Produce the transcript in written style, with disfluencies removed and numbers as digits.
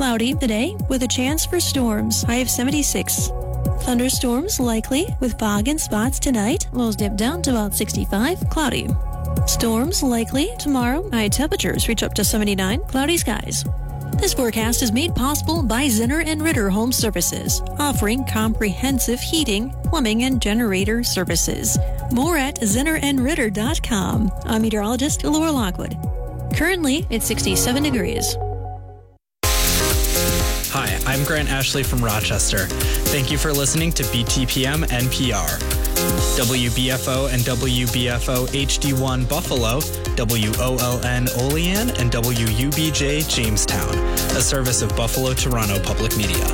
Cloudy today with a chance for storms. High of 76. Thunderstorms likely with fog and spots tonight. Lows dip down to about 65. Cloudy. Storms likely tomorrow. High temperatures reach up to 79. Cloudy skies. This forecast is made possible by Zinner & Ritter Home Services, offering comprehensive heating, plumbing, and generator services. More at zinnerandritter.com. I'm meteorologist Laura Lockwood. Currently, it's 67 degrees. Hi, I'm Grant Ashley from Rochester. Thank you for listening to BTPM NPR. WBFO and WBFO HD1 Buffalo, WOLN Olean, and WUBJ Jamestown, a service of Buffalo Toronto Public Media.